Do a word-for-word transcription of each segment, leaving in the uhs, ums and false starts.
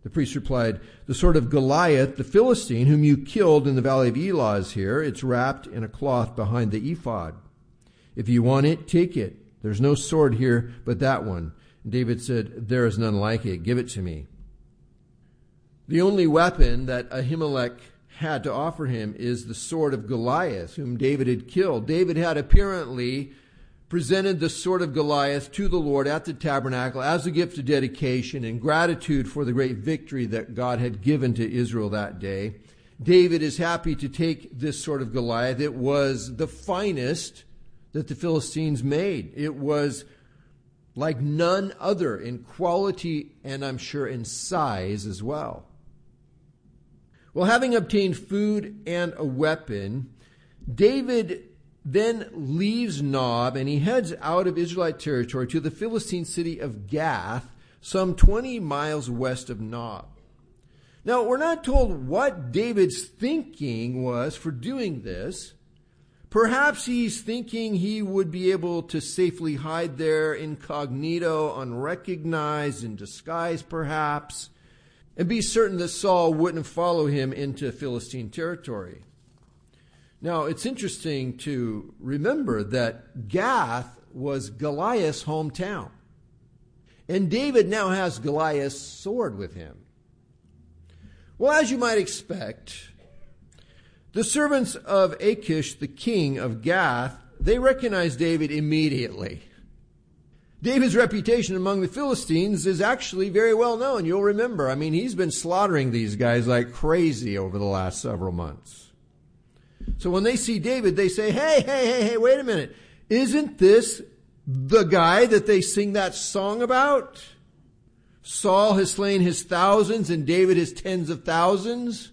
The priest replied, "The sword of Goliath, the Philistine, whom you killed in the valley of Elah is here. It's wrapped in a cloth behind the ephod. If you want it, take it. There's no sword here but that one." And David said, "There is none like it. Give it to me." The only weapon that Ahimelech had to offer him is the sword of Goliath, whom David had killed. David had apparently presented the sword of Goliath to the Lord at the tabernacle as a gift of dedication and gratitude for the great victory that God had given to Israel that day. David is happy to take this sword of Goliath. It was the finest that the Philistines made. It was like none other in quality and I'm sure in size as well. Well, having obtained food and a weapon, David then leaves Nob and he heads out of Israelite territory to the Philistine city of Gath, some twenty miles west of Nob. Now, we're not told what David's thinking was for doing this. Perhaps he's thinking he would be able to safely hide there incognito, unrecognized, in disguise perhaps, and be certain that Saul wouldn't follow him into Philistine territory. Now, it's interesting to remember that Gath was Goliath's hometown. And David now has Goliath's sword with him. Well, as you might expect, the servants of Achish, the king of Gath, they recognized David immediately. David's reputation among the Philistines is actually very well known. You'll remember, I mean, he's been slaughtering these guys like crazy over the last several months. So when they see David, they say, hey, hey, hey, hey, wait a minute. Isn't this the guy that they sing that song about? Saul has slain his thousands and David his tens of thousands.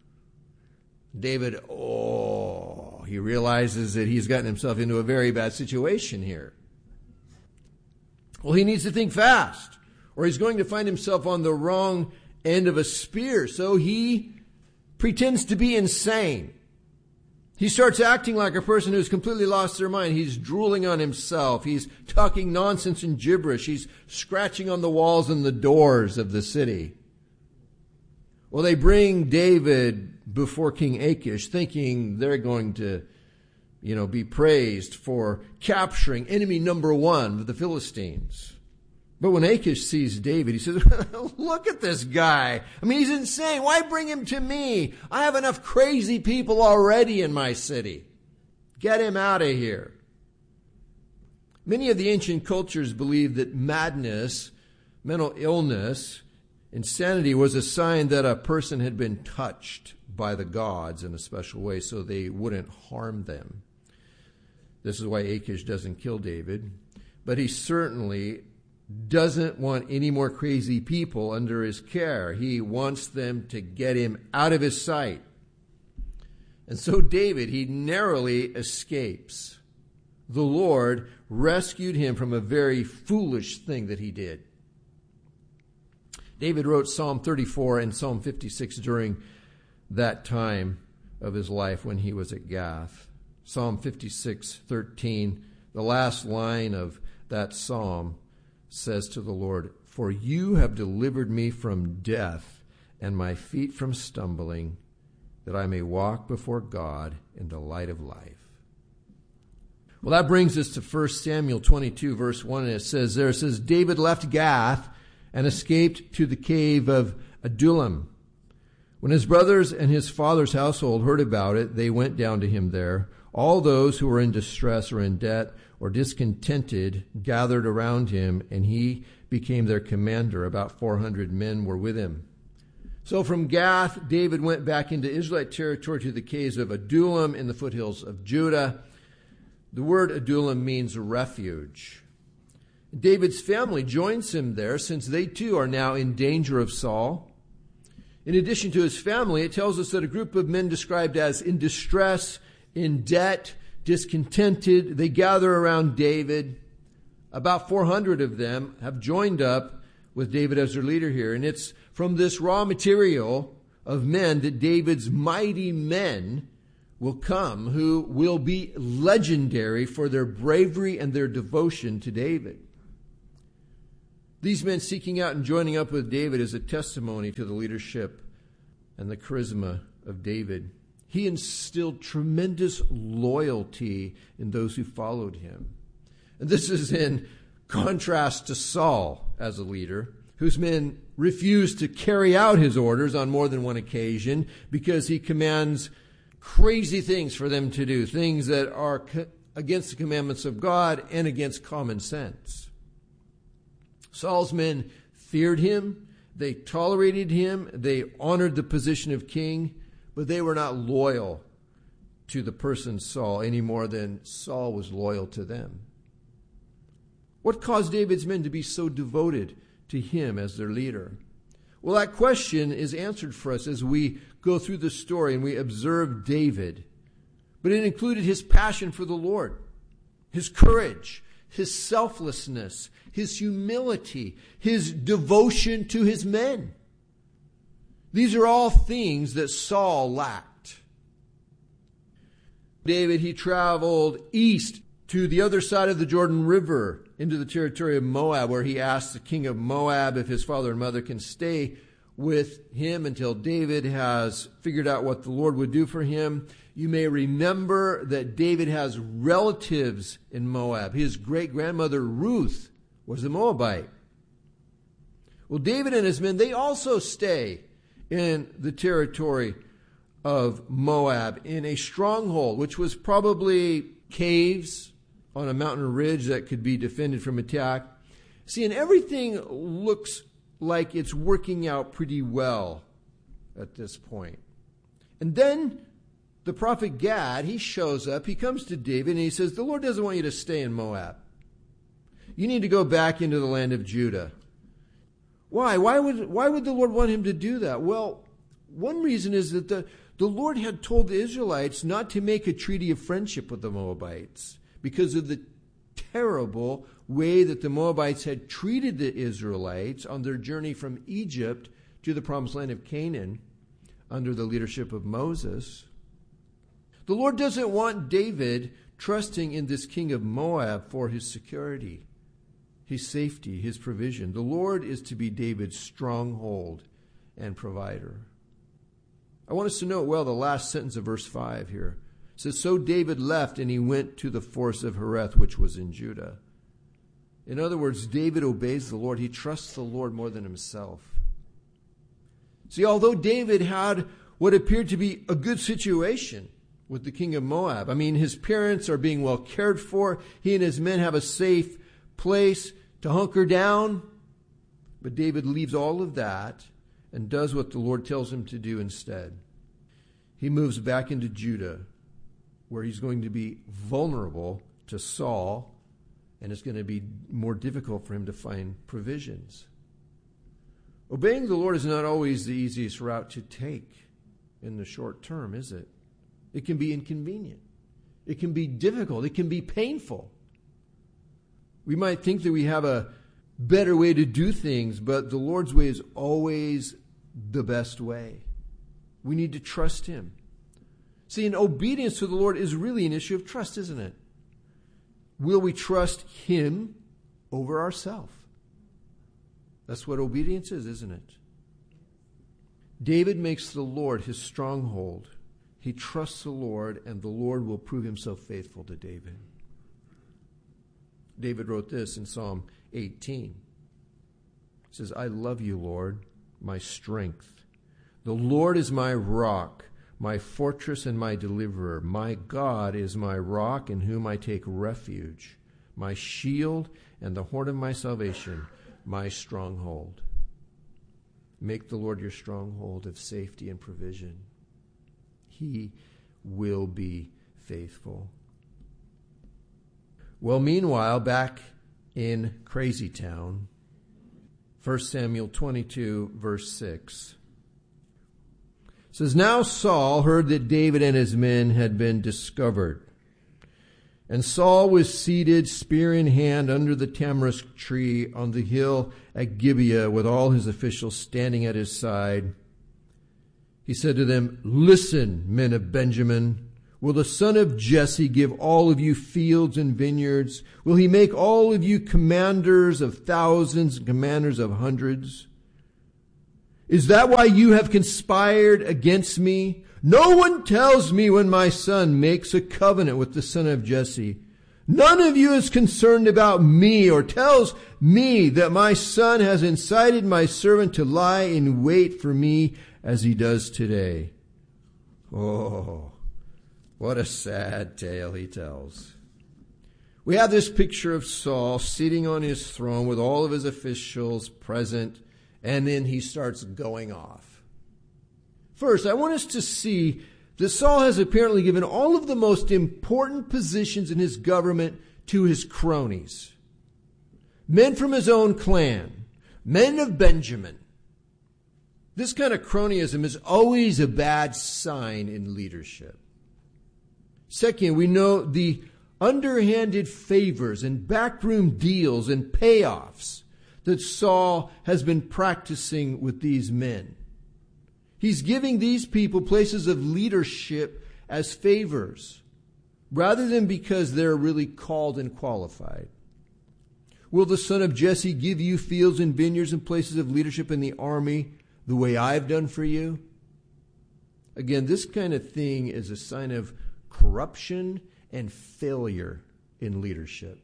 David, oh, he realizes that he's gotten himself into a very bad situation here. Well, he needs to think fast, or he's going to find himself on the wrong end of a spear. So he pretends to be insane. He starts acting like a person who's completely lost their mind. He's drooling on himself. He's talking nonsense and gibberish. He's scratching on the walls and the doors of the city. Well, they bring David before King Achish, thinking they're going to, you know, be praised for capturing enemy number one of the Philistines. But when Achish sees David, he says, look at this guy. I mean, he's insane. Why bring him to me? I have enough crazy people already in my city. Get him out of here. Many of the ancient cultures believed that madness, mental illness, insanity was a sign that a person had been touched by the gods in a special way so they wouldn't harm them. This is why Achish doesn't kill David. But he certainly doesn't want any more crazy people under his care. He wants them to get him out of his sight. And so David, he narrowly escapes. The Lord rescued him from a very foolish thing that he did. David wrote Psalm thirty-four and Psalm fifty-six during that time of his life when he was at Gath. Psalm fifty-six thirteen, the last line of that psalm says to the Lord, "For you have delivered me from death and my feet from stumbling, that I may walk before God in the light of life." Well, that brings us to First Samuel twenty-two, verse one, and it says there, it says, David left Gath and escaped to the cave of Adullam. When his brothers and his father's household heard about it, they went down to him there. All those who were in distress or in debt or discontented gathered around him, and he became their commander. About four hundred men were with him. So from Gath, David went back into Israelite territory to the caves of Adullam in the foothills of Judah. The word Adullam means refuge. David's family joins him there since they too are now in danger of Saul. In addition to his family, it tells us that a group of men described as in distress, in debt, discontented, they gather around David. About four hundred of them have joined up with David as their leader here. And it's from this raw material of men that David's mighty men will come, who will be legendary for their bravery and their devotion to David. These men seeking out and joining up with David is a testimony to the leadership and the charisma of David. He instilled tremendous loyalty in those who followed him. And this is in contrast to Saul as a leader, whose men refused to carry out his orders on more than one occasion because he commands crazy things for them to do, things that are co- against the commandments of God and against common sense. Saul's men feared him, they tolerated him, they honored the position of king, but they were not loyal to the person Saul any more than Saul was loyal to them. What caused David's men to be so devoted to him as their leader? Well, that question is answered for us as we go through the story and we observe David. But it included his passion for the Lord, his courage, his selflessness, his humility, his devotion to his men. These are all things that Saul lacked. David, he traveled east to the other side of the Jordan River into the territory of Moab, where he asked the king of Moab if his father and mother can stay with him until David has figured out what the Lord would do for him. You may remember that David has relatives in Moab. His great-grandmother Ruth was a Moabite. Well, David and his men, they also stay in the territory of Moab in a stronghold, which was probably caves on a mountain ridge that could be defended from attack. See, and everything looks like it's working out pretty well at this point. And then the prophet Gad, he shows up, he comes to David and he says, the Lord doesn't want you to stay in Moab. You need to go back into the land of Judah. Why? Why would, why would the Lord want him to do that? Well, one reason is that the, the Lord had told the Israelites not to make a treaty of friendship with the Moabites because of the terrible way that the Moabites had treated the Israelites on their journey from Egypt to the promised land of Canaan under the leadership of Moses. The Lord doesn't want David trusting in this king of Moab for his security, his safety, his provision. The Lord is to be David's stronghold and provider. I want us to note well the last sentence of verse five here. It says, so David left and he went to the forest of Hereth, which was in Judah. In other words, David obeys the Lord. He trusts the Lord more than himself. See, although David had what appeared to be a good situation with the king of Moab, I mean, his parents are being well cared for. He and his men have a safe place to hunker down. But David leaves all of that and does what the Lord tells him to do instead. He moves back into Judah, where he's going to be vulnerable to Saul, and it's going to be more difficult for him to find provisions. Obeying the Lord is not always the easiest route to take in the short term, is it? It can be inconvenient. It can be difficult. It can be painful. We might think that we have a better way to do things, but the Lord's way is always the best way. We need to trust him. See, and obedience to the Lord is really an issue of trust, isn't it? Will we trust him over ourselves? That's what obedience is, isn't it? David makes the Lord his stronghold. He trusts the Lord, and the Lord will prove himself faithful to David. David wrote this in Psalm eighteen. He says, I love you, Lord, my strength. The Lord is my rock, my fortress and my deliverer. My God is my rock in whom I take refuge, my shield and the horn of my salvation, my stronghold. Make the Lord your stronghold of safety and provision. He will be faithful. Well, meanwhile, back in Crazy Town, First Samuel twenty-two, verse six. It says, now Saul heard that David and his men had been discovered. And Saul was seated, spear in hand, under the tamarisk tree on the hill at Gibeah, with all his officials standing at his side. He said to them, listen, men of Benjamin, Will the son of Jesse give all of you fields and vineyards? Will he make all of you commanders of thousands and commanders of hundreds? Is that why you have conspired against me? No one tells me when my son makes a covenant with the son of Jesse. None of you is concerned about me or tells me that my son has incited my servant to lie in wait for me as he does today. Oh, what a sad tale he tells. We have this picture of Saul sitting on his throne with all of his officials present, and then he starts going off. First, I want us to see that Saul has apparently given all of the most important positions in his government to his cronies. Men from his own clan, men of Benjamin. This kind of cronyism is always a bad sign in leadership. Second, we know the underhanded favors and backroom deals and payoffs that Saul has been practicing with these men. He's giving these people places of leadership as favors, rather than because they're really called and qualified. Will the son of Jesse give you fields and vineyards and places of leadership in the army the way I've done for you? Again, this kind of thing is a sign of corruption and failure in leadership.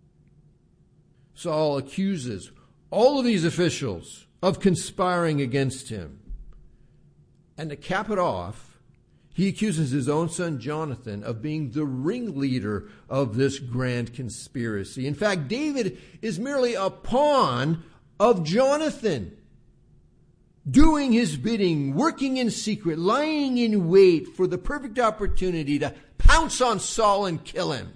Saul accuses all of these officials of conspiring against him. And to cap it off, he accuses his own son Jonathan of being the ringleader of this grand conspiracy. In fact, David is merely a pawn of Jonathan, doing his bidding, working in secret, lying in wait for the perfect opportunity to pounce on Saul and kill him.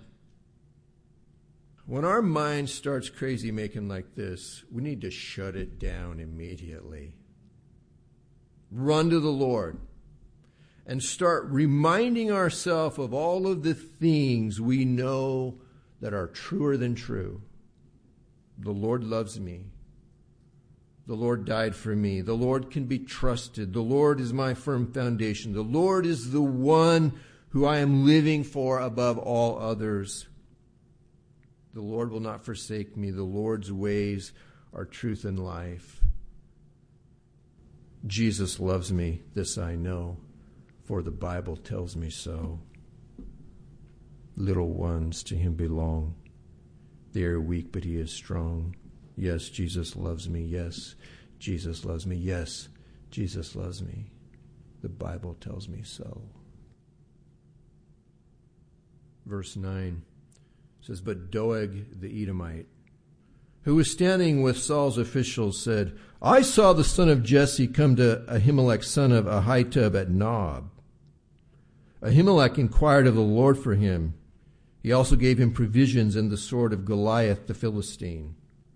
When our mind starts crazy making like this, we need to shut it down immediately. Run to the Lord and start reminding ourselves of all of the things we know that are truer than true. The Lord loves me. The Lord died for me. The Lord can be trusted. The Lord is my firm foundation. The Lord is the one who I am living for above all others. The Lord will not forsake me. The Lord's ways are truth and life. Jesus loves me, this I know, for the Bible tells me so. Little ones to him belong. They are weak, but he is strong. Yes, Jesus loves me. Yes, Jesus loves me. Yes, Jesus loves me. The Bible tells me so. Verse nine says, But Doeg the Edomite, who was standing with Saul's officials, said, I saw the son of Jesse come to Ahimelech, son of Ahitub, at Nob. Ahimelech inquired of the Lord for him. He also gave him provisions and the sword of Goliath the Philistine.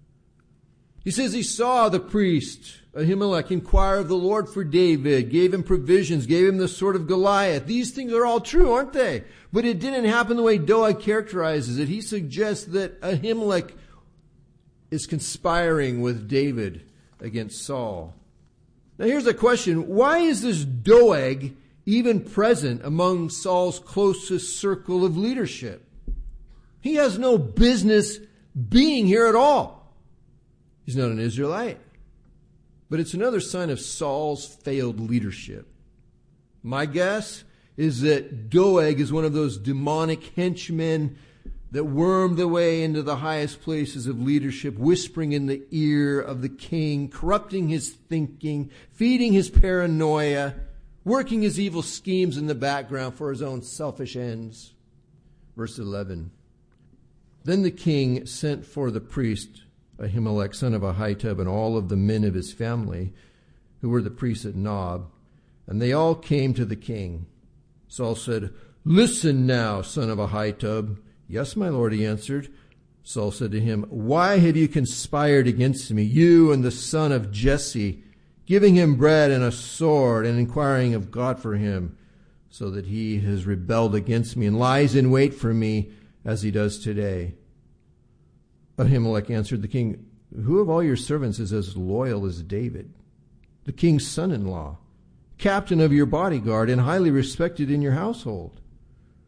He says he saw the priest, Ahimelech, inquire of the Lord for David, gave him provisions, gave him the sword of Goliath. These things are all true, aren't they? But it didn't happen the way Doeg characterizes it. He suggests that Ahimelech is conspiring with David against Saul. Now here's a question. Why is this Doeg even present among Saul's closest circle of leadership? He has no business being here at all. He's not an Israelite. But it's another sign of Saul's failed leadership. My guess is that Doeg is one of those demonic henchmen that worm their way into the highest places of leadership, whispering in the ear of the king, corrupting his thinking, feeding his paranoia, working his evil schemes in the background for his own selfish ends. Verse eleven. Then the king sent for the priest, Ahimelech, son of Ahitub, and all of the men of his family, who were the priests at Nob, and they all came to the king. Saul said, Listen now, son of Ahitub. Yes, my lord, he answered. Saul said to him, Why have you conspired against me, you and the son of Jesse, giving him bread and a sword and inquiring of God for him, so that he has rebelled against me and lies in wait for me as he does today? Ahimelech answered the king, Who of all your servants is as loyal as David, the king's son-in-law, captain of your bodyguard and highly respected in your household?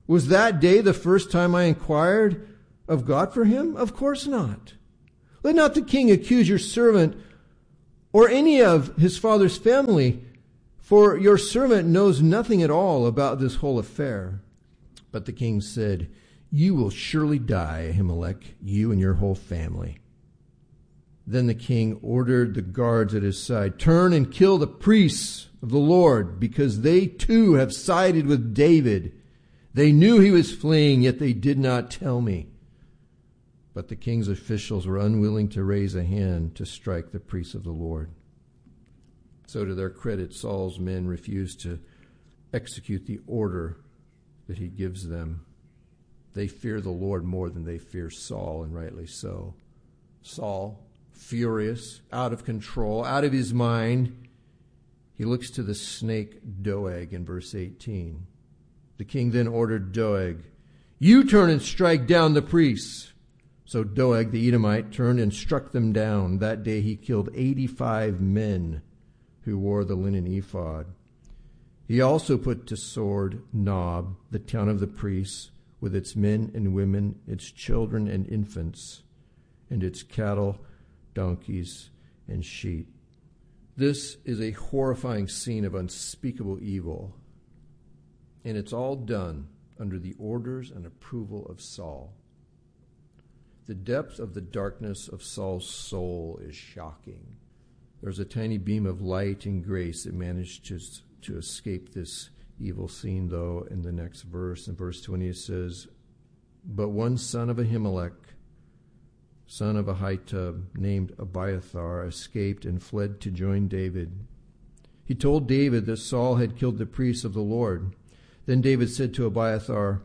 Was that day the first time I inquired of God for him? Of course not. Let not the king accuse your servant or any of his father's family, for your servant knows nothing at all about this whole affair. But the king said, you will surely die, Ahimelech, you and your whole family. Then the king ordered the guards at his side, turn and kill the priests of the Lord, because they too have sided with David. They knew he was fleeing, yet they did not tell me. But the king's officials were unwilling to raise a hand to strike the priests of the Lord. So to their credit, Saul's men refused to execute the order that he gives them. They fear the Lord more than they fear Saul, and rightly so. Saul, furious, out of control, out of his mind, he looks to the snake Doeg in verse eighteen. The king then ordered Doeg, you turn and strike down the priests. So Doeg the Edomite turned and struck them down. That day he killed eighty-five men who wore the linen ephod. He also put to sword Nob, the town of the priests, with its men and women, its children and infants, and its cattle, donkeys, and sheep. This is a horrifying scene of unspeakable evil, and it's all done under the orders and approval of Saul. The depth of the darkness of Saul's soul is shocking. There's a tiny beam of light and grace that managed to, to escape this evil scene, though, in the next verse. In verse twenty it says, but one son of Ahimelech, son of Ahitub, named Abiathar, escaped and fled to join David. He told David that Saul had killed the priests of the Lord. Then David said to Abiathar,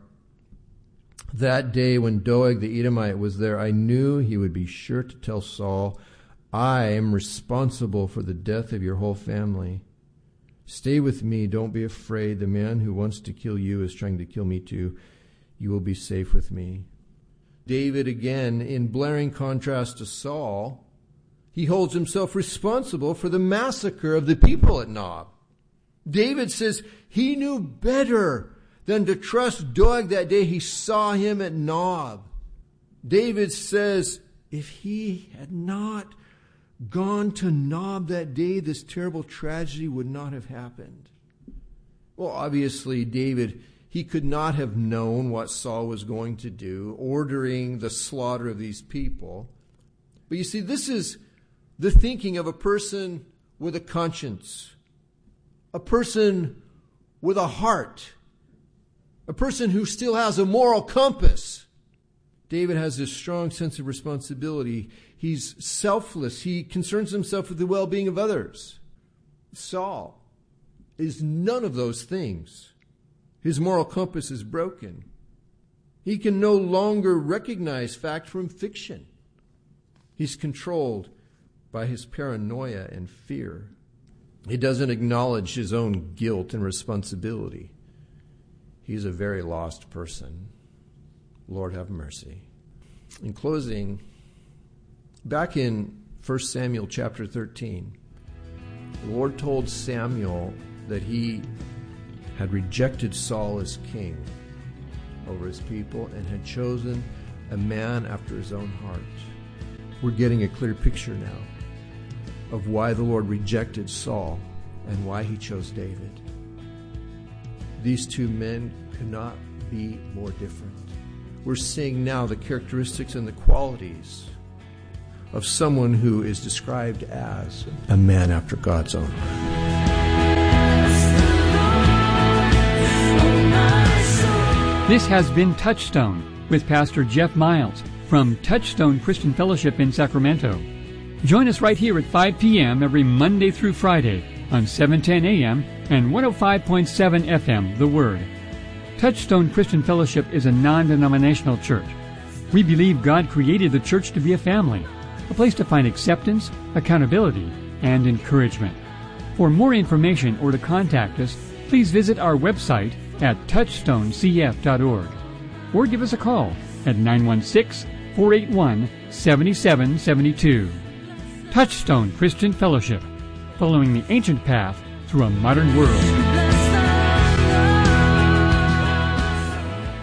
that day when Doeg the Edomite was there, I knew he would be sure to tell Saul, I am responsible for the death of your whole family. Stay with me, don't be afraid. The man who wants to kill you is trying to kill me too. You will be safe with me. David, again, in blaring contrast to Saul, he holds himself responsible for the massacre of the people at Nob. David says he knew better than to trust Doeg that day he saw him at Nob. David says if he had not gone to Nob that day, this terrible tragedy would not have happened. Well, obviously, David, he could not have known what Saul was going to do, ordering the slaughter of these people. But you see, this is the thinking of a person with a conscience, a person with a heart, a person who still has a moral compass. David has this strong sense of responsibility. He's selfless. He concerns himself with the well-being of others. Saul is none of those things. His moral compass is broken. He can no longer recognize fact from fiction. He's controlled by his paranoia and fear. He doesn't acknowledge his own guilt and responsibility. He's a very lost person. Lord have mercy. In closing, back in First Samuel chapter thirteen, the Lord told Samuel that he had rejected Saul as king over his people and had chosen a man after his own heart. We're getting a clear picture now of why the Lord rejected Saul and why he chose David. These two men could not be more different. We're seeing now the characteristics and the qualities of someone who is described as a man after God's own heart. This has been Touchstone with Pastor Jeff Miles from Touchstone Christian Fellowship in Sacramento. Join us right here at five p.m. every Monday through Friday on seven ten a.m. and one oh five point seven F M, The Word. Touchstone Christian Fellowship is a non-denominational church. We believe God created the church to be a family, a place to find acceptance, accountability, and encouragement. For more information or to contact us, please visit our website at touchstone c f dot org or give us a call at nine one six, four eight one, seven seven seven two. Touchstone Christian Fellowship, following the ancient path through a modern world.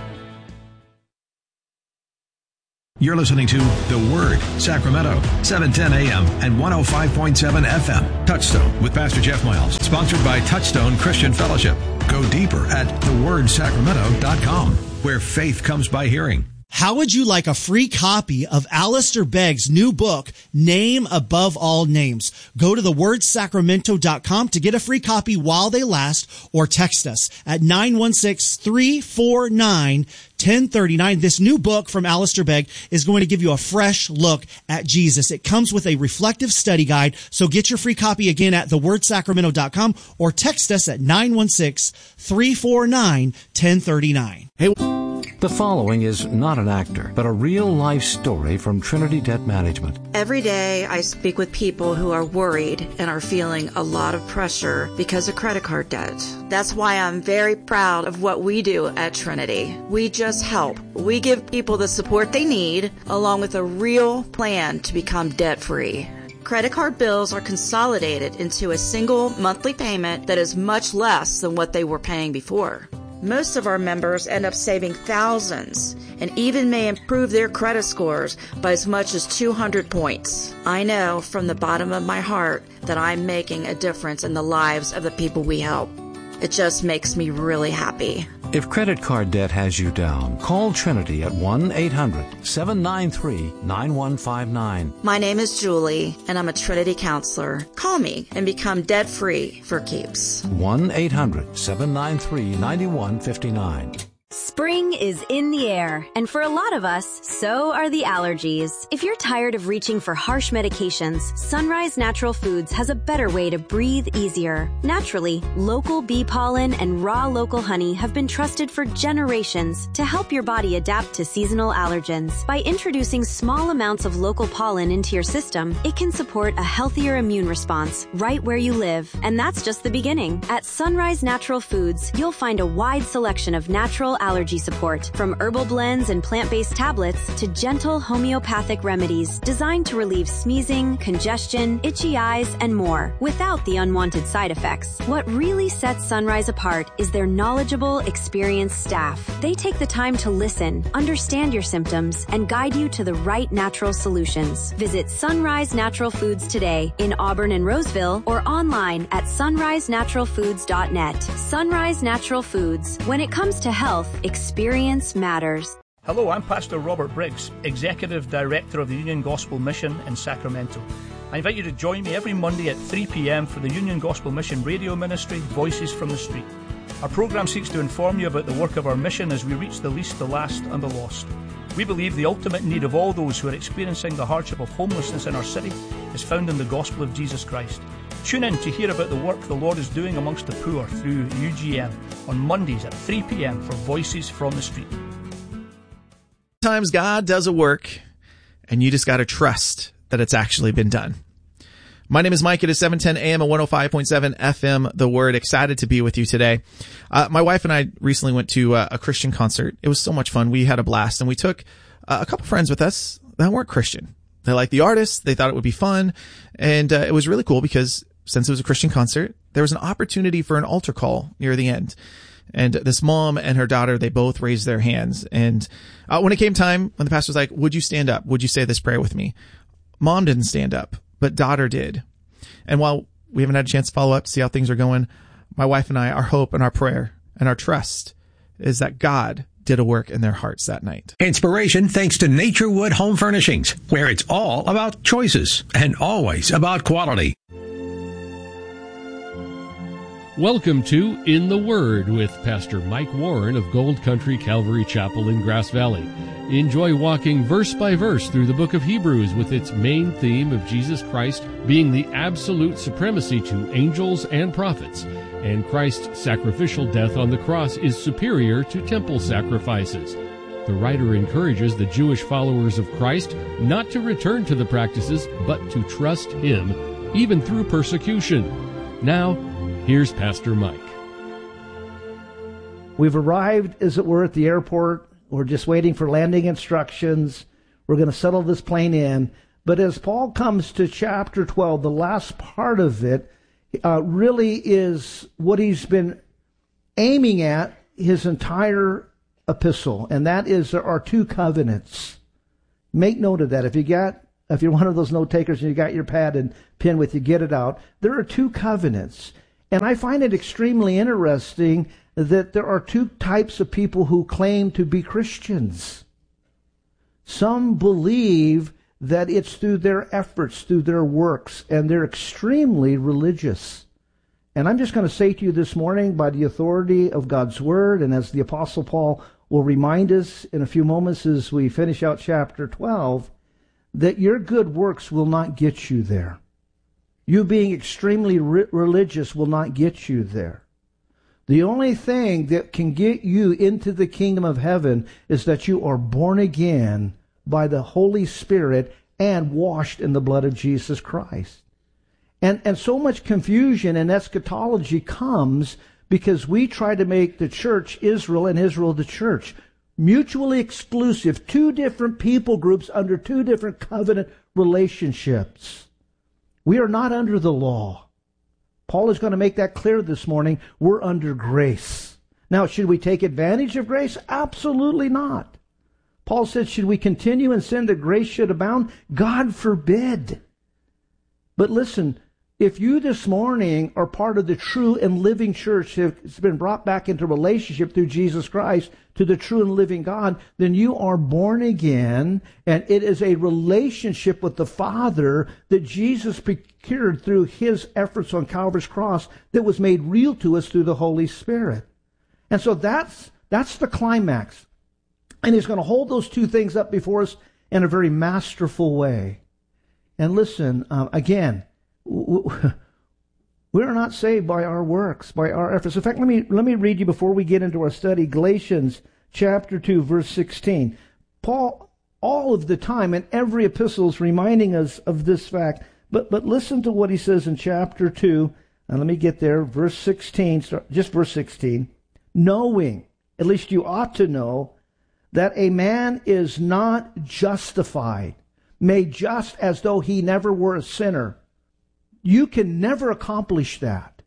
You're listening to The Word, Sacramento, seven ten a.m. and one oh five point seven F M. Touchstone with Pastor Jeff Miles, sponsored by Touchstone Christian Fellowship. Go deeper at the word sacramento dot com, where faith comes by hearing. How would you like a free copy of Alistair Begg's new book, Name Above All Names? Go to the word sacramento dot com to get a free copy while they last, or text us at nine one six, three four nine, one oh three nine. This new book from Alistair Begg is going to give you a fresh look at Jesus. It comes with a reflective study guide, so get your free copy again at the word sacramento dot com or text us at nine one six, three four nine, one oh three nine. Hey. The following is not an actor, but a real-life story from Trinity Debt Management. Every day I speak with people who are worried and are feeling a lot of pressure because of credit card debt. That's why I'm very proud of what we do at Trinity. We just help. We give people the support they need, along with a real plan to become debt-free. Credit card bills are consolidated into a single monthly payment that is much less than what they were paying before. Most of our members end up saving thousands and even may improve their credit scores by as much as two hundred points. I know from the bottom of my heart that I'm making a difference in the lives of the people we help. It just makes me really happy. If credit card debt has you down, call Trinity at one eight hundred, seven nine three, nine one five nine. My name is Julie, and I'm a Trinity counselor. Call me and become debt-free for keeps. one eight hundred, seven nine three, nine one five nine. Spring is in the air, and for a lot of us, so are the allergies. If you're tired of reaching for harsh medications, Sunrise Natural Foods has a better way to breathe easier. Naturally, local bee pollen and raw local honey have been trusted for generations to help your body adapt to seasonal allergens. By introducing small amounts of local pollen into your system, it can support a healthier immune response right where you live. And that's just the beginning. At Sunrise Natural Foods, you'll find a wide selection of natural allergy support, from herbal blends and plant-based tablets to gentle homeopathic remedies designed to relieve sneezing, congestion, itchy eyes, and more without the unwanted side effects. What really sets Sunrise apart is their knowledgeable, experienced staff. They take the time to listen, understand your symptoms, and guide you to the right natural solutions. Visit Sunrise Natural Foods today in Auburn and Roseville, or online at sunrise natural foods dot net. Sunrise Natural Foods. When it comes to health, experience matters. Hello, I'm Pastor Robert Briggs, Executive Director of the Union Gospel Mission in Sacramento. I invite you to join me every Monday at three p.m. for the Union Gospel Mission radio ministry, Voices from the Street. Our program seeks to inform you about the work of our mission as we reach the least, the last, and the lost. We believe the ultimate need of all those who are experiencing the hardship of homelessness in our city is found in the gospel of Jesus Christ. Tune in to hear about the work the Lord is doing amongst the poor through U G M on Mondays at three p.m. for Voices from the Street. Sometimes God does a work, and you just got to trust that it's actually been done. My name is Mike. It is seven ten a.m. and one oh five point seven F M, The Word. Excited to be with you today. Uh, my wife and I recently went to uh, a Christian concert. It was so much fun. We had a blast, and we took uh, a couple friends with us that weren't Christian. They liked the artist. They thought it would be fun, and uh, it was really cool because since it was a Christian concert, there was an opportunity for an altar call near the end. And this mom and her daughter, they both raised their hands. And uh, when it came time, when the pastor was like, would you stand up? Would you say this prayer with me? Mom didn't stand up, but daughter did. And while we haven't had a chance to follow up to see how things are going, my wife and I, our hope and our prayer and our trust is that God did a work in their hearts that night. Inspiration thanks to Naturewood Home Furnishings, where it's all about choices and always about quality. Welcome to In the Word with Pastor Mike Warren of Gold Country Calvary Chapel in Grass Valley. Enjoy walking verse by verse through the book of Hebrews with its main theme of Jesus Christ being the absolute supremacy to angels and prophets, and Christ's sacrificial death on the cross is superior to temple sacrifices. The writer encourages the Jewish followers of Christ not to return to the practices, but to trust Him, even through persecution. Now, here's Pastor Mike. We've arrived, as it were, at the airport. We're just waiting for landing instructions. We're going to settle this plane in. But as Paul comes to chapter twelve, the last part of it uh, really is what he's been aiming at his entire epistle. And that is there are two covenants Make note of that. If you got, if you're one of those note takers and you got your pad and pen with you, get it out. There are two covenants. And I find it extremely interesting that there are two types of people who claim to be Christians. Some believe that it's through their efforts, through their works, and they're extremely religious. And I'm just going to say to you this morning, by the authority of God's Word, and as the Apostle Paul will remind us in a few moments as we finish out chapter twelve, that your good works will not get you there. You being extremely re- religious will not get you there. The only thing that can get you into the kingdom of heaven is that you are born again by the Holy Spirit and washed in the blood of Jesus Christ. And, and so much confusion and eschatology comes because we try to make the church Israel and Israel the church. Mutually exclusive, two different people groups under two different covenant relationships. We are not under the law. Paul is going to make that clear this morning. We're under grace. Now, should we take advantage of grace? Absolutely not. Paul said, should we continue in sin that grace should abound? God forbid. But listen, if you this morning are part of the true and living church that's been brought back into relationship through Jesus Christ to the true and living God, then you are born again, and it is a relationship with the Father that Jesus procured through his efforts on Calvary's cross that was made real to us through the Holy Spirit. And so that's that's the climax. And he's going to hold those two things up before us in a very masterful way. And listen, uh, again, we are not saved by our works, by our efforts. In fact, let me let me read you before we get into our study, Galatians chapter two, verse sixteen. Paul, all of the time in every epistle, is reminding us of this fact. But but listen to what he says in chapter two. And let me get there, verse sixteen, just verse sixteen. Knowing, at least you ought to know, that a man is not justified, made just as though he never were a sinner. You can never accomplish that.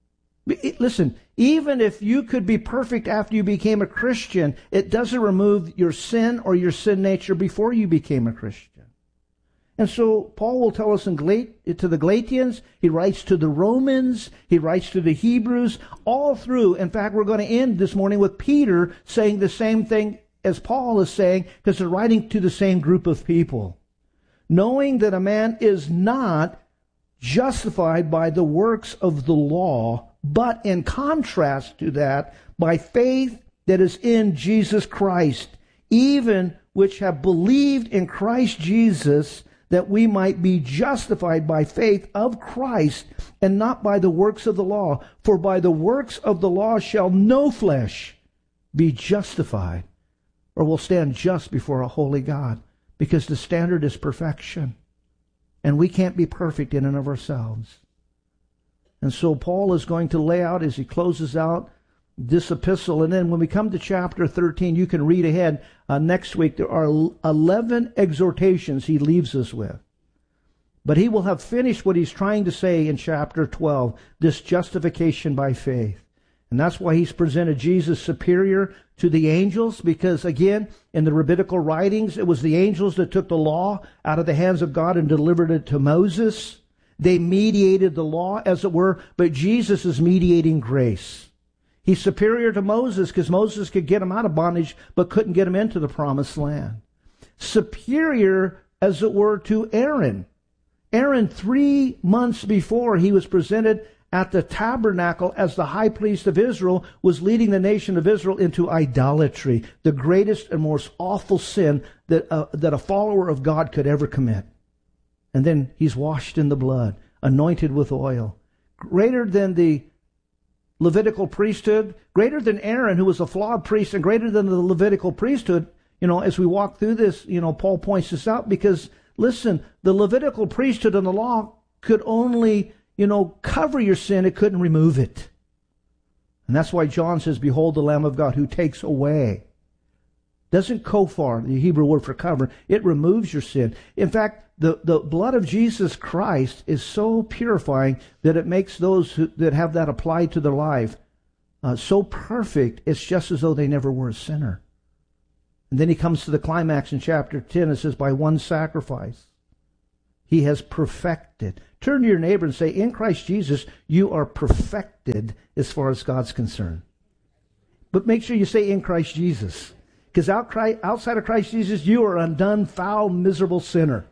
Listen, even if you could be perfect after you became a Christian, it doesn't remove your sin or your sin nature before you became a Christian. And so Paul will tell us in Galat- to the Galatians, he writes to the Romans, he writes to the Hebrews, all through. In fact, we're going to end this morning with Peter saying the same thing as Paul is saying, because they're writing to the same group of people. Knowing that a man is not justified by the works of the law, but in contrast to that, by faith that is in Jesus Christ, even which have believed in Christ Jesus, that we might be justified by faith of Christ, and not by the works of the law. For by the works of the law shall no flesh be justified, or will stand just before a holy God, because the standard is perfection. And we can't be perfect in and of ourselves. And so Paul is going to lay out as he closes out this epistle. And then when we come to chapter thirteen, you can read ahead. Uh, next week, there are eleven exhortations he leaves us with. But he will have finished what he's trying to say in chapter twelve, this justification by faith. And that's why he's presented Jesus superior to the angels, because again, in the rabbinical writings, it was the angels that took the law out of the hands of God and delivered it to Moses. They mediated the law, as it were, but Jesus is mediating grace. He's superior to Moses because Moses could get him out of bondage, but couldn't get him into the promised land. Superior, as it were, to Aaron. Aaron, three months before he was presented at the tabernacle as the high priest of Israel, was leading the nation of Israel into idolatry, the greatest and most awful sin that uh, that a follower of God could ever commit. And then he's washed in the blood, anointed with oil. Greater than the Levitical priesthood, greater than Aaron, who was a flawed priest, and greater than the Levitical priesthood. You know, as we walk through this, you know, Paul points this out because, listen, the Levitical priesthood and the law could only, you know, cover your sin. It couldn't remove it. And that's why John says, behold the Lamb of God who takes away. Doesn't kofar, the Hebrew word for cover. It removes your sin. In fact, the, the blood of Jesus Christ is so purifying that it makes those who, that have that applied to their life uh, so perfect, it's just as though they never were a sinner. And then he comes to the climax in chapter ten. It says, by one sacrifice, he has perfected. Turn to your neighbor and say, in Christ Jesus, you are perfected as far as God's concerned. But make sure you say in Christ Jesus. Because outside of Christ Jesus, you are undone, foul, miserable sinner.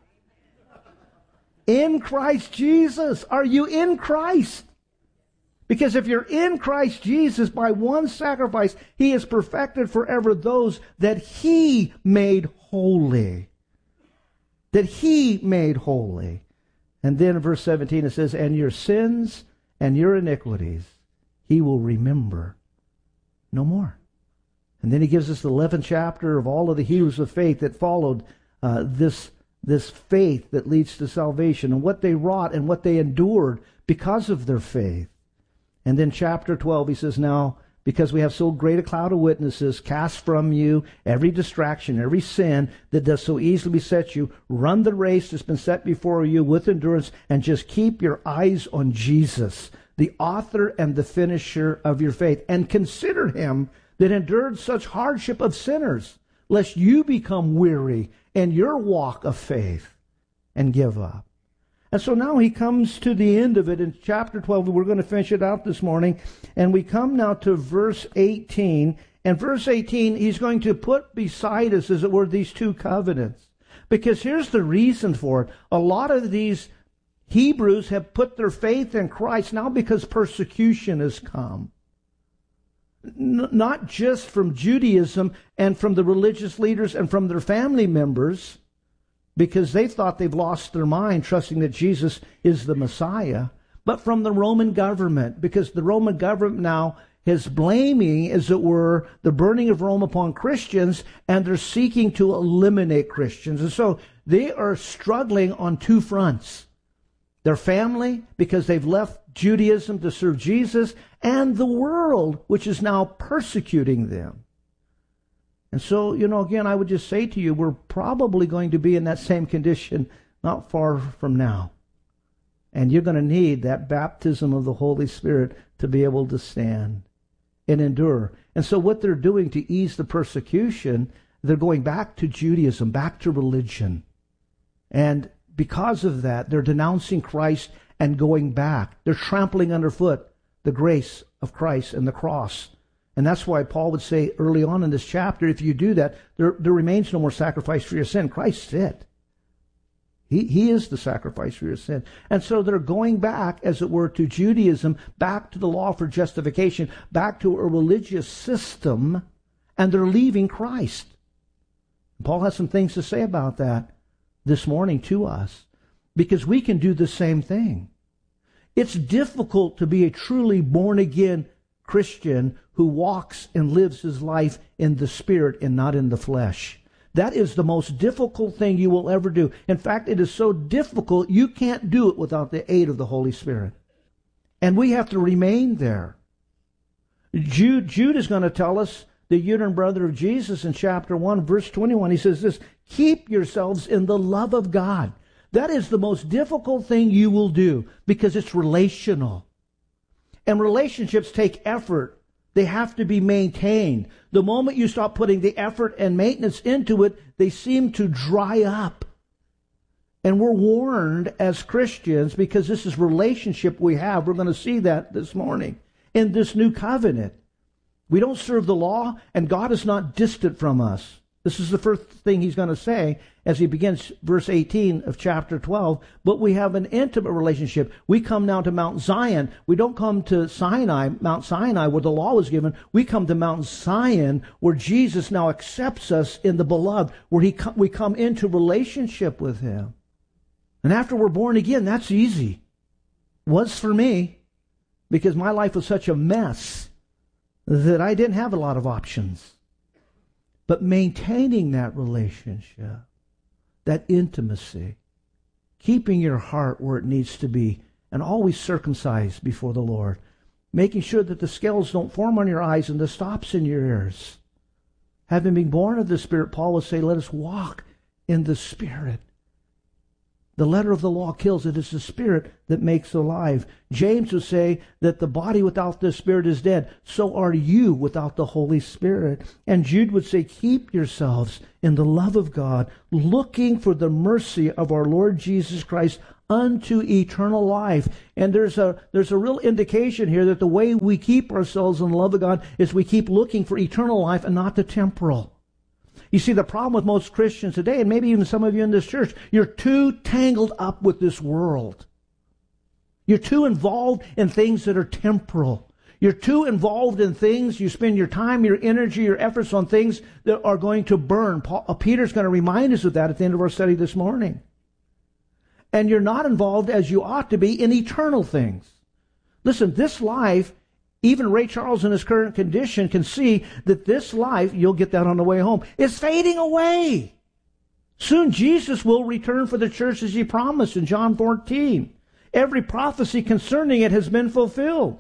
In Christ Jesus. Are you in Christ? Because if you're in Christ Jesus, by one sacrifice, he has perfected forever those that he made holy. That he made holy. And then in verse seventeen it says, and your sins and your iniquities he will remember no more. And then he gives us the eleventh chapter of all of the heroes of faith that followed uh, this, this faith that leads to salvation, and what they wrought and what they endured because of their faith. And then chapter twelve, he says, now, because we have so great a cloud of witnesses, cast from you every distraction, every sin that does so easily beset you. Run the race that's been set before you with endurance, and just keep your eyes on Jesus, the author and the finisher of your faith. And consider him that endured such hardship of sinners, lest you become weary in your walk of faith and give up. And so now he comes to the end of it in chapter twelve. We're going to finish it out this morning. And we come now to verse eighteen. And verse eighteen, he's going to put beside us, as it were, these two covenants. Because here's the reason for it. A lot of these Hebrews have put their faith in Christ now because persecution has come. N- not just from Judaism and from the religious leaders and from their family members, because they thought they've lost their mind trusting that Jesus is the Messiah, but from the Roman government, because the Roman government now is blaming, as it were, the burning of Rome upon Christians, and they're seeking to eliminate Christians. And so they are struggling on two fronts. Their family, because they've left Judaism to serve Jesus, and the world, which is now persecuting them. And so, you know, again, I would just say to you, we're probably going to be in that same condition not far from now. And you're going to need that baptism of the Holy Spirit to be able to stand and endure. And so what they're doing to ease the persecution, they're going back to Judaism, back to religion. And because of that, they're denouncing Christ and going back. They're trampling underfoot the grace of Christ and the cross. And that's why Paul would say early on in this chapter, if you do that, there, there remains no more sacrifice for your sin. Christ's it. He, he is the sacrifice for your sin. And so they're going back, as it were, to Judaism, back to the law for justification, back to a religious system, and they're leaving Christ. Paul has some things to say about that this morning to us, because we can do the same thing. It's difficult to be a truly born-again Christian who walks and lives his life in the Spirit and not in the flesh. That is the most difficult thing you will ever do. In fact, it is so difficult you can't do it without the aid of the Holy Spirit. And we have to remain there. Jude, Jude is going to tell us, the younger brother of Jesus, in chapter one, verse twenty-one, he says this, keep yourselves in the love of God. That is the most difficult thing you will do, because it's relational. And relationships take effort. They have to be maintained. The moment you stop putting the effort and maintenance into it, they seem to dry up. And we're warned as Christians, because this is relationship we have. We're going to see that this morning in this new covenant. We don't serve the law, and God is not distant from us. This is the first thing he's going to say as he begins verse eighteen of chapter twelve. But we have an intimate relationship. We come now to Mount Zion. We don't come to Sinai, Mount Sinai, where the law was given. We come to Mount Zion, where Jesus now accepts us in the beloved, where he we come into relationship with him. And after we're born again, that's easy. Was for me, because my life was such a mess that I didn't have a lot of options. But maintaining that relationship, that intimacy, keeping your heart where it needs to be, and always circumcised before the Lord, making sure that the scales don't form on your eyes and the stops in your ears. Having been born of the Spirit, Paul would say, let us walk in the Spirit. The letter of the law kills. It is the Spirit that makes alive. James would say that the body without the Spirit is dead. So are you without the Holy Spirit. And Jude would say, keep yourselves in the love of God, looking for the mercy of our Lord Jesus Christ unto eternal life. And there's a there's a real indication here that the way we keep ourselves in the love of God is we keep looking for eternal life and not the temporal. You see, the problem with most Christians today, and maybe even some of you in this church, you're too tangled up with this world. You're too involved in things that are temporal. You're too involved in things, you spend your time, your energy, your efforts on things that are going to burn. Paul, uh, Peter's going to remind us of that at the end of our study this morning. And you're not involved as you ought to be in eternal things. Listen, this life, even Ray Charles in his current condition can see that this life, you'll get that on the way home, is fading away. Soon Jesus will return for the church as he promised in John fourteen. Every prophecy concerning it has been fulfilled.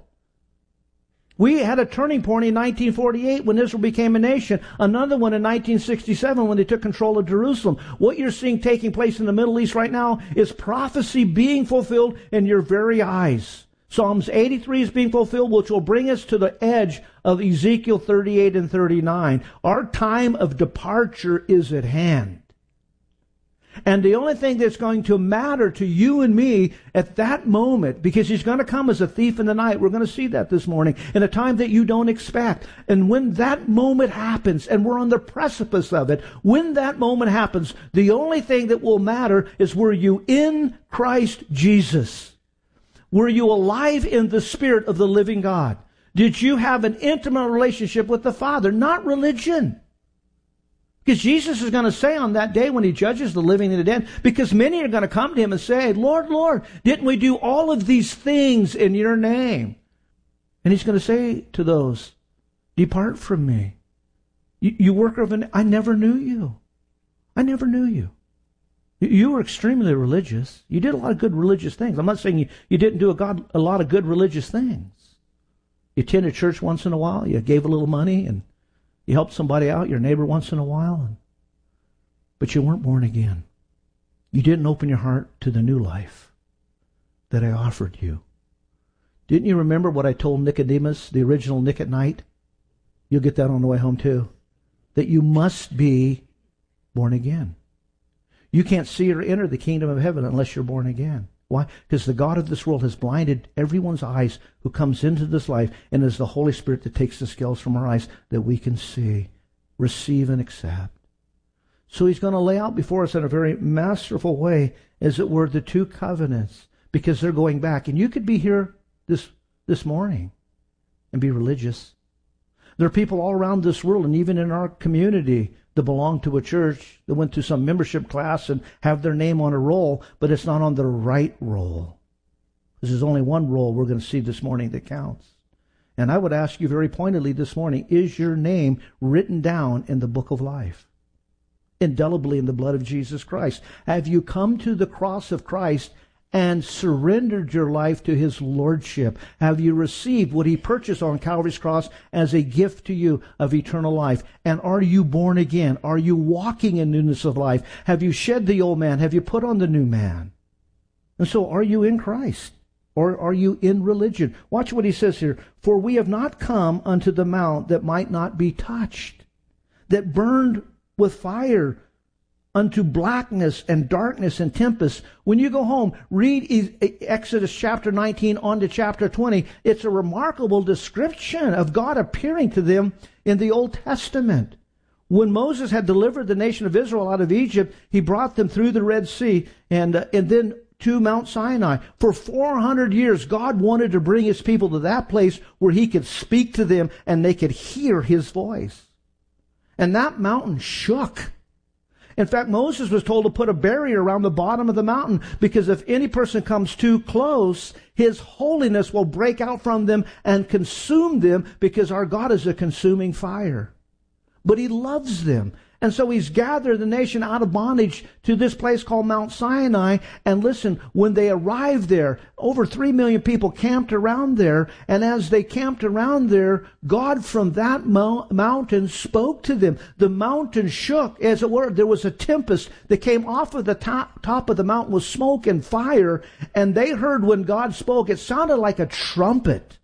We had a turning point in nineteen forty-eight when Israel became a nation. Another one in nineteen sixty-seven when they took control of Jerusalem. What you're seeing taking place in the Middle East right now is prophecy being fulfilled in your very eyes. Psalms eighty-three is being fulfilled, which will bring us to the edge of Ezekiel thirty-eight and thirty-nine. Our time of departure is at hand. And the only thing that's going to matter to you and me at that moment, because he's going to come as a thief in the night, we're going to see that this morning, in a time that you don't expect. And when that moment happens, and we're on the precipice of it, when that moment happens, the only thing that will matter is, were you in Christ Jesus? Were you alive in the Spirit of the living God? Did you have an intimate relationship with the Father? Not religion. Because Jesus is going to say on that day when he judges the living and the dead, because many are going to come to him and say, Lord, Lord, didn't we do all of these things in your name? And he's going to say to those, depart from me. You, you worker of an, I never knew you. I never knew you. You were extremely religious. You did a lot of good religious things. I'm not saying you, you didn't do a, God, a lot of good religious things. You attended church once in a while. You gave a little money and you helped somebody out, your neighbor, once in a while. And, but you weren't born again. You didn't open your heart to the new life that I offered you. Didn't you remember what I told Nicodemus, the original Nick at night? You'll get that on the way home too. That you must be born again. You can't see or enter the kingdom of heaven unless you're born again. Why? Because the God of this world has blinded everyone's eyes who comes into this life, and it's the Holy Spirit that takes the scales from our eyes that we can see, receive, and accept. So he's going to lay out before us in a very masterful way, as it were, the two covenants, because they're going back. And you could be here this, this morning and be religious. There are people all around this world, and even in our community, that belong to a church, that went to some membership class and have their name on a roll, but it's not on the right roll. There's only one roll we're going to see this morning that counts. And I would ask you very pointedly this morning, is your name written down in the book of life? Indelibly in the blood of Jesus Christ. Have you come to the cross of Christ and surrendered your life to his lordship? Have you received what he purchased on Calvary's cross as a gift to you of eternal life? And are you born again? Are you walking in newness of life? Have you shed the old man? Have you put on the new man? And so are you in Christ? Or are you in religion? Watch what he says here. For we have not come unto the mount that might not be touched, that burned with fire, unto blackness and darkness and tempest. When you go home, read Exodus chapter nineteen on to chapter twenty. It's a remarkable description of God appearing to them in the Old Testament. When Moses had delivered the nation of Israel out of Egypt, he brought them through the Red Sea and, uh, and then to Mount Sinai. For four hundred years, God wanted to bring his people to that place where he could speak to them and they could hear his voice. And that mountain shook. In fact, Moses was told to put a barrier around the bottom of the mountain, because if any person comes too close, his holiness will break out from them and consume them, because our God is a consuming fire. But he loves them. And so he's gathered the nation out of bondage to this place called Mount Sinai. And listen, when they arrived there, over three million people camped around there. And as they camped around there, God from that mo- mountain spoke to them. The mountain shook, as it were. There was a tempest that came off of the top, top of the mountain with smoke and fire. And they heard when God spoke, it sounded like a trumpet.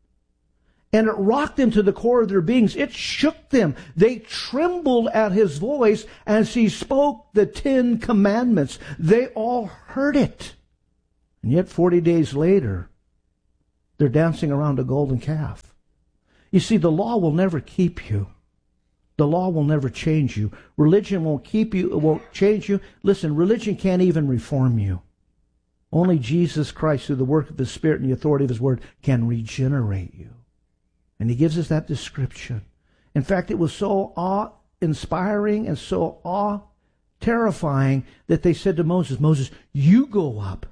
And it rocked them to the core of their beings. It shook them. They trembled at his voice as he spoke the Ten Commandments. They all heard it. And yet forty days later, they're dancing around a golden calf. You see, the law will never keep you. The law will never change you. Religion won't keep you. It won't change you. Listen, religion can't even reform you. Only Jesus Christ, through the work of his Spirit and the authority of his word, can regenerate you. And he gives us that description. In fact, it was so awe-inspiring and so awe-terrifying that they said to Moses, Moses, you go up.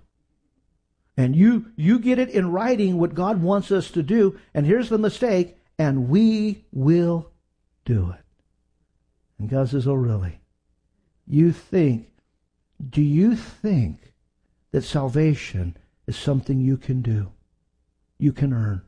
And you, you get it in writing what God wants us to do. And here's the mistake. And we will do it. And God says, oh, really? You think, do you think that salvation is something you can do? You can earn?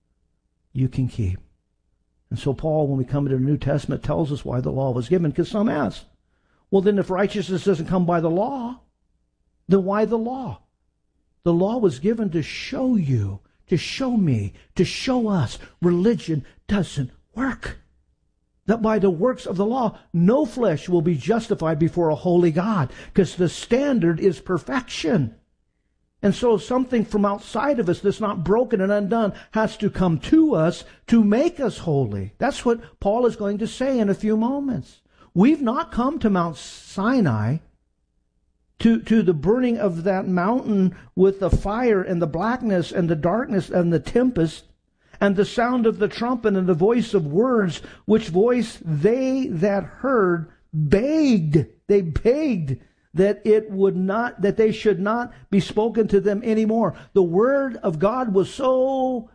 You can keep. And so Paul, when we come into the New Testament, tells us why the law was given, because some ask, well, then if righteousness doesn't come by the law, then why the law? The law was given to show you, to show me, to show us religion doesn't work. That by the works of the law, no flesh will be justified before a holy God, because the standard is perfection. And so something from outside of us that's not broken and undone has to come to us to make us holy. That's what Paul is going to say in a few moments. We've not come to Mount Sinai, to, to the burning of that mountain with the fire and the blackness and the darkness and the tempest and the sound of the trumpet and the voice of words, which voice they that heard begged. They begged that it would not, that they should not be spoken to them anymore. The word of God was so,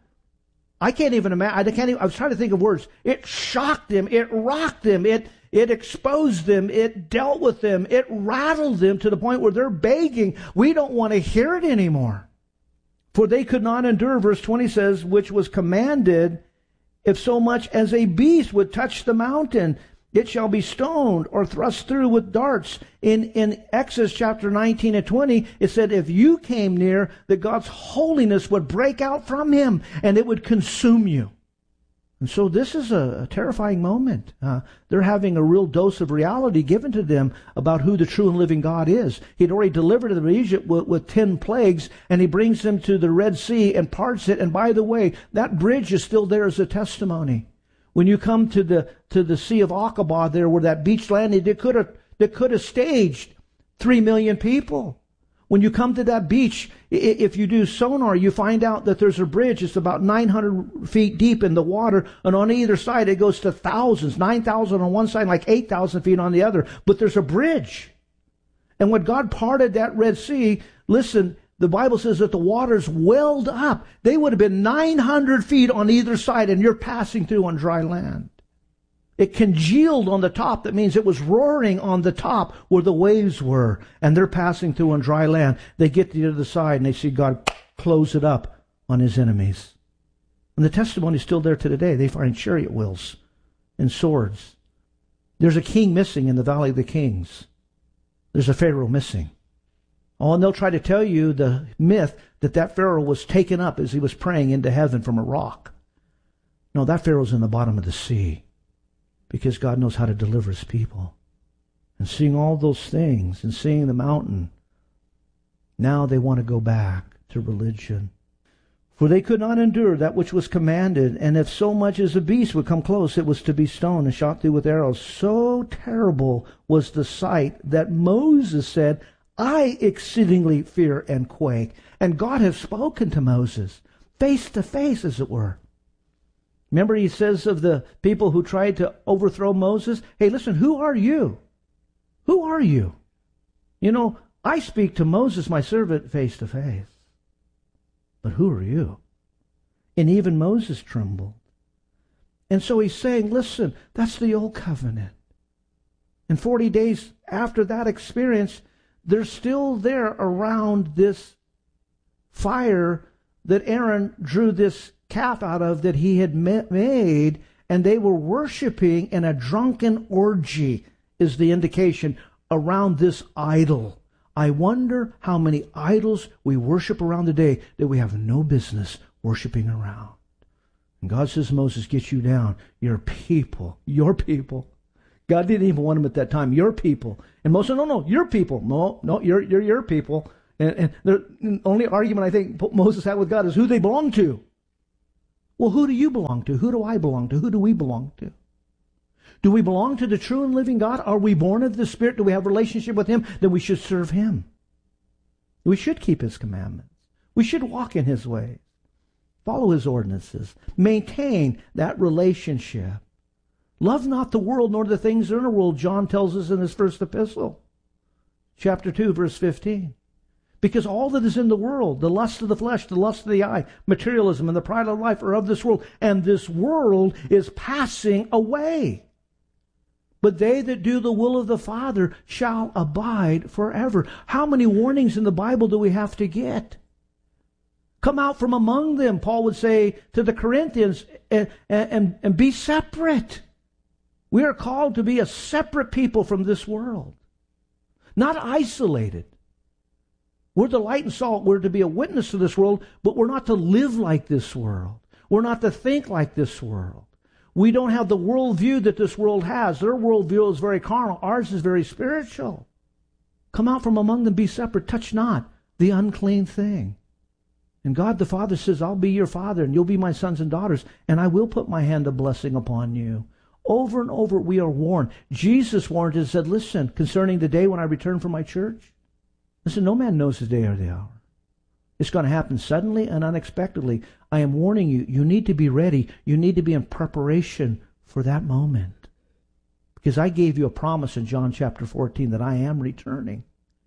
I can't even imagine, I can't even, I was trying to think of words. It shocked them, it rocked them, it, it exposed them, it dealt with them, it rattled them to the point where they're begging, we don't want to hear it anymore. For they could not endure, verse twenty says, which was commanded, if so much as a beast would touch the mountain, it shall be stoned or thrust through with darts. In, in Exodus chapter nineteen and twenty, it said if you came near, that God's holiness would break out from him and it would consume you. And so this is a, a terrifying moment. Uh, they're having a real dose of reality given to them about who the true and living God is. He'd already delivered them to Egypt with, with ten plagues, and he brings them to the Red Sea and parts it. And by the way, that bridge is still there as a testimony. When you come to the to the Sea of Aqaba there, where that beach landed, they could have they could have staged three million people. When you come to that beach, if you do sonar, you find out that there's a bridge. It's about nine hundred feet deep in the water, and on either side it goes to thousands, nine thousand on one side, like eight thousand feet on the other. But there's a bridge. And when God parted that Red Sea, listen, the Bible says that the waters welled up. They would have been nine hundred feet on either side, and you're passing through on dry land. It congealed on the top. That means it was roaring on the top where the waves were, and they're passing through on dry land. They get to the other side, and they see God close it up on his enemies. And the testimony is still there to today. They find chariot wheels and swords. There's a king missing in the Valley of the Kings. There's a Pharaoh missing. Oh, and they'll try to tell you the myth that that Pharaoh was taken up as he was praying into heaven from a rock. No, that Pharaoh's in the bottom of the sea, because God knows how to deliver his people. And seeing all those things and seeing the mountain, now they want to go back to religion. For they could not endure that which was commanded, and if so much as a beast would come close, it was to be stoned and shot through with arrows. So terrible was the sight that Moses said, I exceedingly fear and quake. And God has spoken to Moses, face to face, as it were. Remember, he says of the people who tried to overthrow Moses, hey, listen, who are you? Who are you? You know, I speak to Moses, my servant, face to face. But who are you? And even Moses trembled. And so he's saying, listen, that's the old covenant. And forty days after that experience, they're still there around this fire that Aaron drew this calf out of that he had made, and they were worshiping in a drunken orgy, is the indication, around this idol. I wonder how many idols we worship around today that we have no business worshiping around. And God says, Moses, get you down. Your people, your people. God didn't even want them at that time. Your people. And Moses said, no, no, your people. No, no, you're, you're your people. And, and the only argument I think Moses had with God is who they belong to. Well, who do you belong to? Who do I belong to? Who do we belong to? Do we belong to the true and living God? Are we born of the Spirit? Do we have a relationship with Him? Then we should serve Him. We should keep His commandments. We should walk in His ways. Follow His ordinances. Maintain that relationship. Love not the world nor the things that are in the world, John tells us in his first epistle. Chapter two, verse fifteen. Because all that is in the world, the lust of the flesh, the lust of the eye, materialism, and the pride of life are of this world, and this world is passing away. But they that do the will of the Father shall abide forever. How many warnings in the Bible do we have to get? Come out from among them, Paul would say to the Corinthians, and, and, and be separate. We are called to be a separate people from this world, not isolated. We're the light and salt. We're to be a witness to this world, but we're not to live like this world. We're not to think like this world. We don't have the worldview that this world has. Their worldview is very carnal. Ours is very spiritual. Come out from among them, be separate. Touch not the unclean thing. And God the Father says, I'll be your Father, and you'll be my sons and daughters, and I will put my hand of blessing upon you. Over and over we are warned. Jesus warned and said, listen, concerning the day when I return from my church, listen, no man knows the day or the hour. It's going to happen suddenly and unexpectedly. I am warning you, you need to be ready. You need to be in preparation for that moment. Because I gave you a promise in John chapter fourteen that I am returning.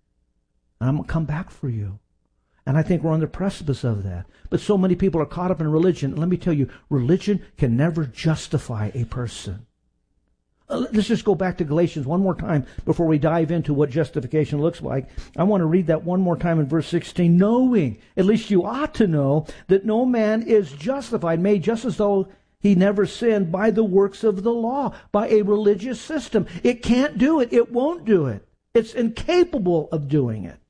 And I'm going to come back for you. And I think we're on the precipice of that. But so many people are caught up in religion. And let me tell you, religion can never justify a person. Uh, let's just go back to Galatians one more time before we dive into what justification looks like. I want to read that one more time in verse sixteen. Knowing, at least you ought to know, that no man is justified, made just as though he never sinned, by the works of the law, by a religious system. It can't do it. It won't do it. It's incapable of doing it.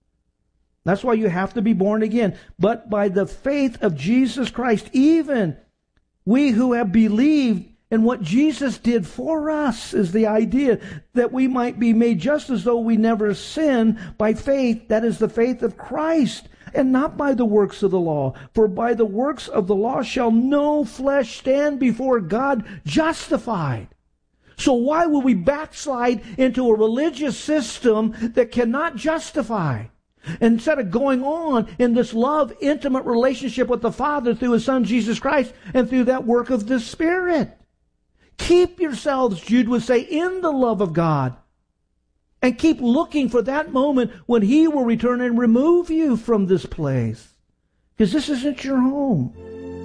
That's why you have to be born again. But by the faith of Jesus Christ, even we who have believed in what Jesus did for us, is the idea that we might be made just as though we never sinned by faith. That is the faith of Christ, and not by the works of the law. For by the works of the law shall no flesh stand before God justified. So why would we backslide into a religious system that cannot justify? Instead of going on in this love, intimate relationship with the Father through His Son Jesus Christ and through that work of the Spirit. Keep yourselves, Jude would say, in the love of God. And keep looking for that moment when He will return and remove you from this place. Because this isn't your home.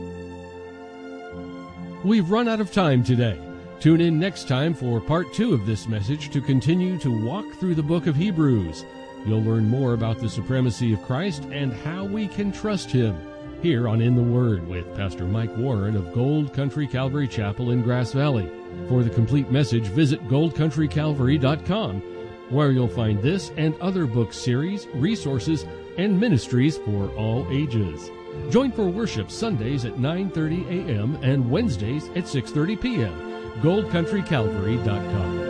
We've run out of time today. Tune in next time for part two of this message to continue to walk through the book of Hebrews. You'll learn more about the supremacy of Christ and how we can trust Him here on In the Word with Pastor Mike Warren of Gold Country Calvary Chapel in Grass Valley. For the complete message, visit gold country calvary dot com, where you'll find this and other book series, resources, and ministries for all ages. Join for worship Sundays at nine thirty a.m. and Wednesdays at six thirty p.m. gold country calvary dot com.